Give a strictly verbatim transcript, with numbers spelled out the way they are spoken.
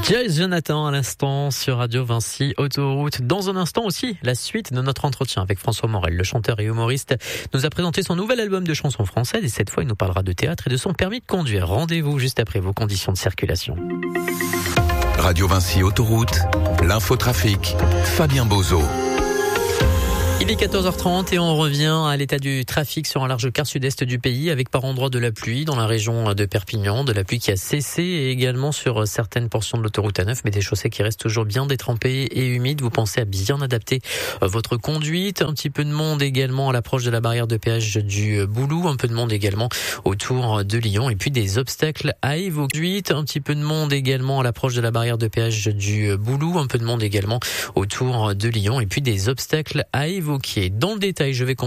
Jazz Jonathan à l'instant sur Radio Vinci Autoroute. Dans un instant aussi, la suite de notre entretien avec François Morel, le chanteur et humoriste, nous a présenté son nouvel album de chansons françaises et cette fois il nous parlera de théâtre et de son permis de conduire. Rendez-vous juste après vos conditions de circulation. Radio Vinci Autoroute, l'infotrafic, Fabien Bozo. Il est quatorze heures trente et on revient à l'état du trafic sur un large quart sud-est du pays avec par endroits de la pluie dans la région de Perpignan, de la pluie qui a cessé et également sur certaines portions de l'autoroute A neuf, mais des chaussées qui restent toujours bien détrempées et humides. Vous pensez à bien adapter votre conduite. Un petit peu de monde également à l'approche de la barrière de péage du Boulou, un peu de monde également autour de Lyon et puis des obstacles à évoquer. Un petit peu de monde également à l'approche de la barrière de péage du Boulou, un peu de monde également autour de Lyon et puis des obstacles à évoquer. Dans le détail, je vais